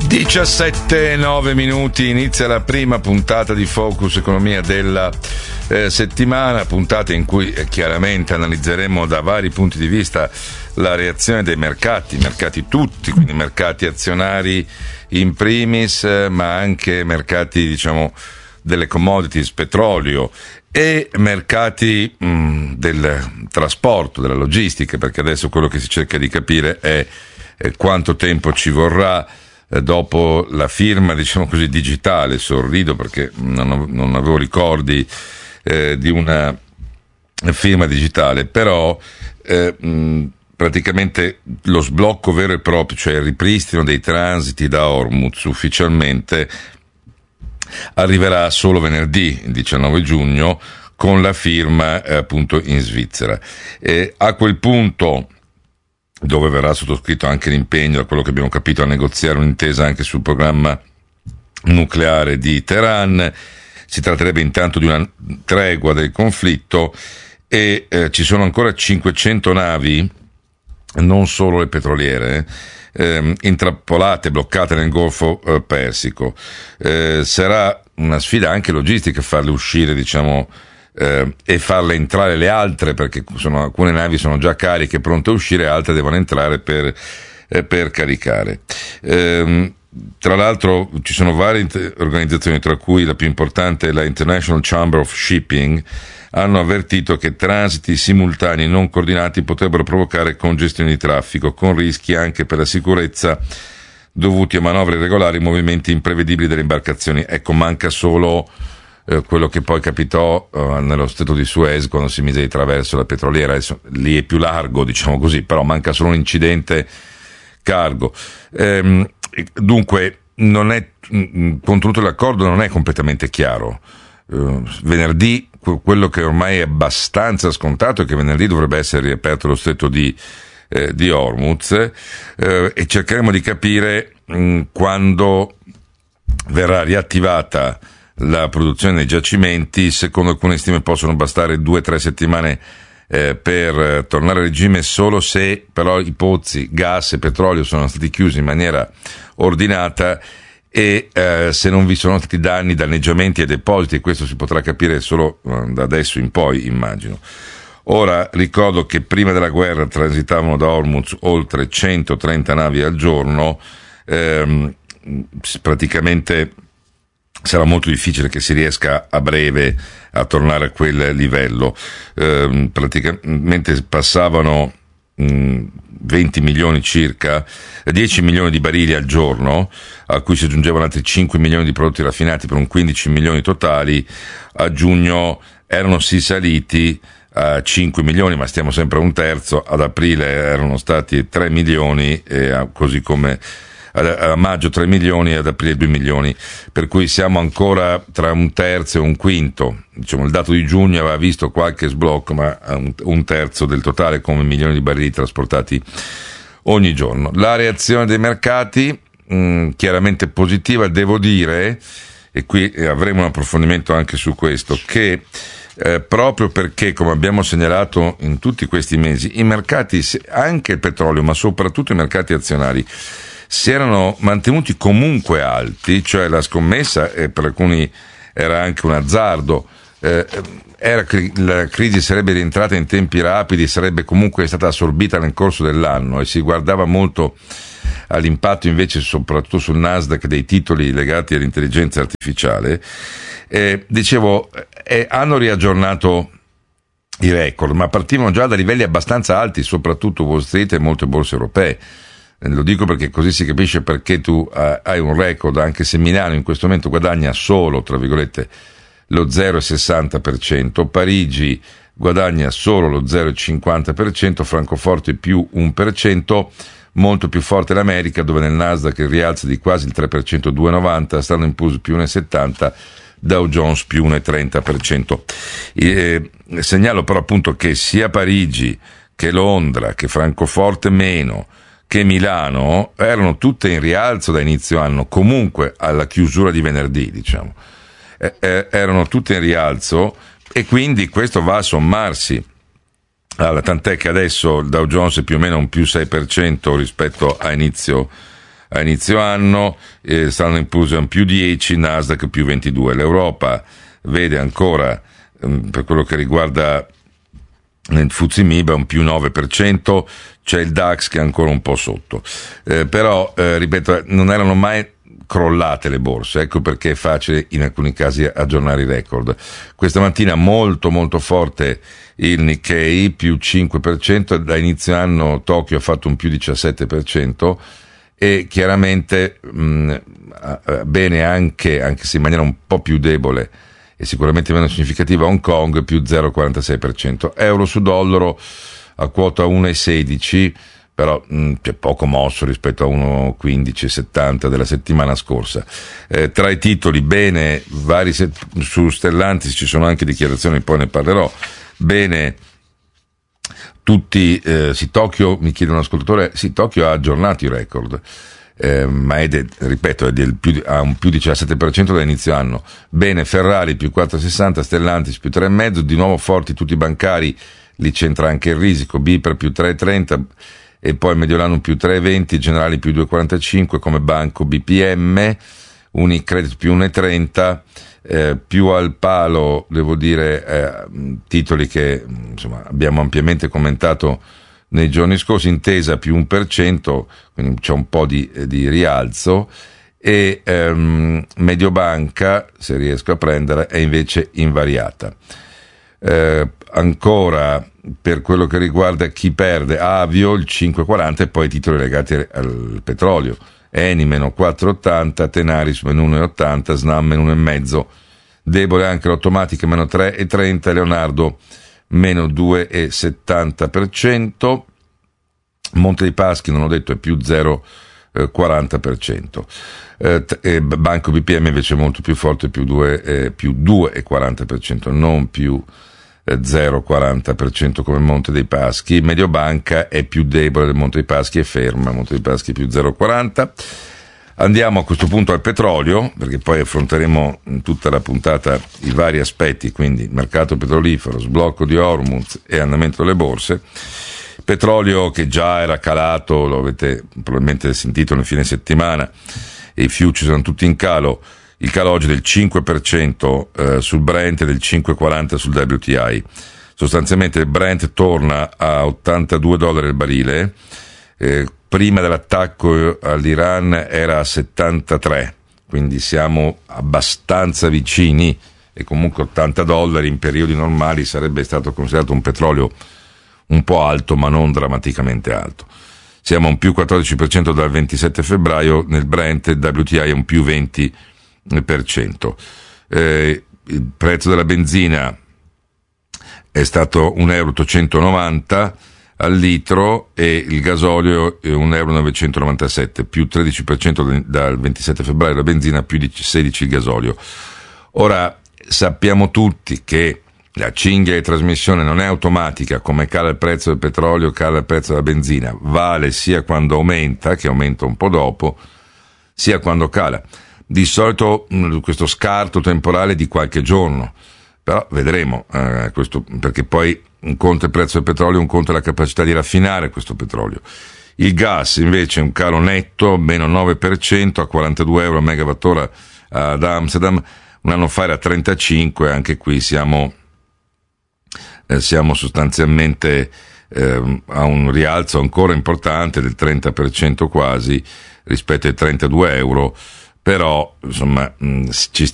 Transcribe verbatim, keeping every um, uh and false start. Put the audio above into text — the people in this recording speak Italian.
diciassette e nove minuti, inizia la prima puntata di Focus Economia della eh, settimana, puntata in cui eh, chiaramente analizzeremo da vari punti di vista la reazione dei mercati, mercati tutti, quindi mercati azionari in primis, eh, ma anche mercati, diciamo, delle commodities, petrolio, e mercati mh, del trasporto, della logistica, perché adesso quello che si cerca di capire è, è quanto tempo ci vorrà dopo la firma, diciamo così, digitale. Sorrido perché non, non avevo ricordi eh, di una firma digitale, però eh, mh, praticamente lo sblocco vero e proprio, cioè il ripristino dei transiti da Hormuz ufficialmente arriverà solo venerdì, il diciannove giugno, con la firma eh, appunto in Svizzera. E a quel punto, dove verrà sottoscritto anche l'impegno, da quello che abbiamo capito, a negoziare un'intesa anche sul programma nucleare di Teheran. Si tratterebbe intanto di una tregua del conflitto e eh, ci sono ancora cinquecento navi, non solo le petroliere, eh, intrappolate, bloccate nel Golfo eh, Persico. Eh, sarà una sfida anche logistica farle uscire, diciamo, Eh, e farle entrare le altre, perché sono, alcune navi sono già cariche, pronte a uscire, altre devono entrare per, eh, per caricare. Eh, tra l'altro ci sono varie inter- organizzazioni, tra cui la più importante è la International Chamber of Shipping, hanno avvertito che transiti simultanei non coordinati potrebbero provocare congestioni di traffico, con rischi anche per la sicurezza dovuti a manovre irregolari e movimenti imprevedibili delle imbarcazioni. Ecco, manca solo Eh, quello che poi capitò eh, nello stretto di Suez quando si mise di traverso la petroliera. Adesso lì è più largo, diciamo così, però manca solo un incidente cargo. Ehm, dunque, non è, con tutto l'accordo non è completamente chiaro. Eh, venerdì, quello che ormai è abbastanza scontato è che venerdì dovrebbe essere riaperto lo stretto di, eh, di Hormuz, eh, e cercheremo di capire mh, quando verrà riattivata la produzione dei giacimenti. Secondo alcune stime possono bastare due o tre settimane eh, per eh, tornare a regime, solo se però i pozzi, gas e petrolio sono stati chiusi in maniera ordinata e eh, se non vi sono stati danni, danneggiamenti ai depositi, e questo si potrà capire solo eh, da adesso in poi, immagino. Ora ricordo che prima della guerra transitavano da Hormuz oltre centotrenta navi al giorno, ehm, praticamente sarà molto difficile che si riesca a breve a tornare a quel livello. Eh, praticamente passavano mh, venti milioni circa, dieci milioni di barili al giorno, a cui si aggiungevano altri cinque milioni di prodotti raffinati per un quindici milioni totali. A giugno erano sì saliti a cinque milioni, ma stiamo sempre a un terzo. Ad aprile erano stati tre milioni, e così come a maggio tre milioni e ad aprile due milioni, per cui siamo ancora tra un terzo e un quinto. Diciamo, il dato di giugno aveva visto qualche sblocco, ma un terzo del totale, come milioni di barili trasportati ogni giorno. La reazione dei mercati mh, chiaramente positiva, devo dire, e qui avremo un approfondimento anche su questo, che eh, proprio perché, come abbiamo segnalato in tutti questi mesi, i mercati, anche il petrolio, ma soprattutto i mercati azionari, si erano mantenuti comunque alti, cioè la scommessa, e per alcuni era anche un azzardo, eh, era che la crisi sarebbe rientrata in tempi rapidi, sarebbe comunque stata assorbita nel corso dell'anno, e si guardava molto all'impatto invece soprattutto sul Nasdaq dei titoli legati all'intelligenza artificiale. Eh, dicevo, eh, hanno riaggiornato i record, ma partivano già da livelli abbastanza alti, soprattutto Wall Street e molte borse europee. Lo dico perché così si capisce perché tu uh, hai un record, anche se Milano in questo momento guadagna solo, tra virgolette, lo zero virgola sessanta per cento, Parigi guadagna solo lo zero virgola cinquanta per cento, Francoforte più uno per cento, molto più forte l'America, dove nel Nasdaq il rialzo di quasi il tre per cento, due virgola novanta, Standard and Poor's più uno virgola settanta, Dow Jones più uno virgola trenta per cento. E, eh, segnalo però appunto che sia Parigi che Londra, che Francoforte meno, che Milano erano tutte in rialzo da inizio anno, comunque alla chiusura di venerdì, diciamo, eh, eh, erano tutte in rialzo, e quindi questo va a sommarsi, alla, tant'è che adesso il Dow Jones è più o meno un più sei per cento rispetto a inizio a inizio anno, eh, Standard and Poor's è un più dieci, Nasdaq più ventidue. L'Europa vede ancora, ehm, per quello che riguarda nel F T S E M I B un più nove per cento, c'è il DAX che è ancora un po' sotto, eh, però eh, ripeto, non erano mai crollate le borse, ecco perché è facile in alcuni casi aggiornare i record. Questa mattina molto molto forte il Nikkei, più cinque per cento, da inizio anno Tokyo ha fatto un più diciassette per cento, e chiaramente mh, bene anche, anche se in maniera un po' più debole e sicuramente meno significativa, Hong Kong più zero virgola quarantasei per cento. Euro su dollaro a quota uno virgola sedici, però mh, c'è poco mosso rispetto a uno virgola quindici settanta della settimana scorsa. Eh, tra i titoli bene, vari set- su Stellantis ci sono anche dichiarazioni, poi ne parlerò. Bene tutti, eh, sì, Tokyo, mi chiede un ascoltatore, sì, Tokyo ha aggiornato i record. Eh, ma è del, ripeto, è del più, ha un più diciassette per cento da inizio anno. Bene, Ferrari più quattro virgola sessanta, Stellantis più tre virgola cinque, di nuovo forti tutti i bancari, lì c'entra anche il risico, Biper più tre virgola trenta e poi Mediolanum più tre virgola venti, Generali più due virgola quarantacinque come banco, B P M, Unicredit più uno virgola trenta, eh, più al palo, devo dire, eh, titoli che insomma abbiamo ampiamente commentato nei giorni scorsi, Intesa più un per cento, quindi c'è un po' di, di rialzo, e ehm, Mediobanca, se riesco a prendere, è invece invariata. Eh, ancora per quello che riguarda chi perde, Avio il cinque virgola quaranta e poi titoli legati al petrolio, Eni meno quattro virgola ottanta, Tenaris meno uno virgola ottanta, Snam meno uno virgola cinque, debole anche l'Automatica meno tre virgola trenta, Leonardo meno due virgola settanta per cento, Monte dei Paschi, non ho detto, è più zero virgola quaranta per cento, eh, e Banco B P M invece è molto più forte, più due, eh, più due virgola quaranta per cento, non più eh, zero virgola quaranta per cento come Monte dei Paschi. Mediobanca è più debole del Monte dei Paschi, è ferma, Monte dei Paschi più zero virgola quaranta. Andiamo a questo punto al petrolio, perché poi affronteremo in tutta la puntata i vari aspetti, quindi mercato petrolifero, sblocco di Hormuz e andamento delle borse. Petrolio che già era calato, lo avete probabilmente sentito nel fine settimana, e i futures sono tutti in calo, il calo oggi del cinque per cento eh, sul Brent e del cinque virgola quaranta sul W T I. Sostanzialmente il Brent torna a ottantadue dollari al barile, eh, prima dell'attacco all'Iran era a settantatré, quindi siamo abbastanza vicini, e comunque ottanta dollari in periodi normali sarebbe stato considerato un petrolio un po' alto, ma non drammaticamente alto. Siamo a un più quattordici per cento dal ventisette febbraio nel Brent, il W T I è un più venti per cento. Eh, il prezzo della benzina è stato un euro ottocentonovanta al litro e il gasolio è un euro novecentonovantasette, più tredici per cento dal ventisette febbraio la benzina, più sedici il gasolio. Ora sappiamo tutti che la cinghia di trasmissione non è automatica, come cala il prezzo del petrolio, cala il prezzo della benzina, vale sia quando aumenta, che aumenta un po' dopo, sia quando cala. Di solito mh, questo scarto temporale è di qualche giorno, però vedremo, eh, questo, perché poi un conto è il prezzo del petrolio, un conto è la capacità di raffinare questo petrolio. Il gas invece è un calo netto, meno nove per cento a quarantadue euro a megawattora ad Amsterdam, un anno fa era trentacinque, anche qui siamo... Eh, siamo sostanzialmente eh, a un rialzo ancora importante del trenta per cento quasi rispetto ai trentadue euro, però insomma mh, ci